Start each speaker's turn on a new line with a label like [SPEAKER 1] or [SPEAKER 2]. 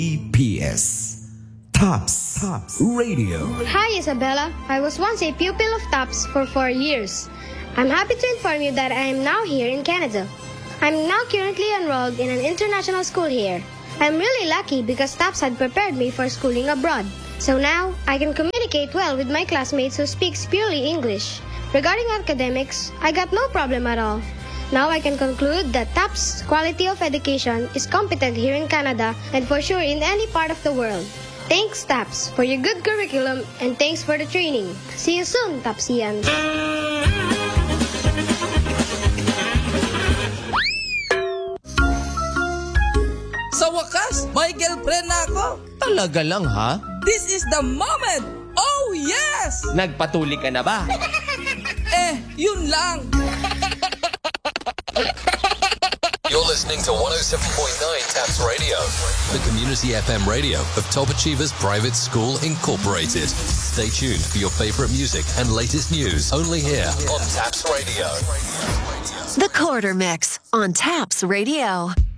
[SPEAKER 1] EPS Tops Radio.
[SPEAKER 2] Hi, Isabella. I was once a pupil of TOPS for 4 years. I'm happy to inform you that I am now here in Canada. I'm now currently enrolled in an international school here. I'm really lucky because TOPS had prepared me for schooling abroad. So now, I can communicate well with my classmates who speak purely English. Regarding academics, I got no problem at all. Now I can conclude that TOPS quality of education is competent here in Canada and for sure in any part of the world. Thanks, TOPS, for your good curriculum and thanks for the training. See you soon, TOPSians.
[SPEAKER 3] Sa wakas, may girlfriend na ako.
[SPEAKER 4] Talaga lang, ha?
[SPEAKER 3] This is the moment! Oh, yes!
[SPEAKER 4] Nagpatuli ka na ba?
[SPEAKER 3] Yun lang.
[SPEAKER 5] You're listening to 107.9 TAPS Radio, the community FM radio of Top Achievers Private School Incorporated. Stay tuned for your favorite music and latest news only here on TAPS Radio.
[SPEAKER 6] The Quarter Mix on TAPS Radio.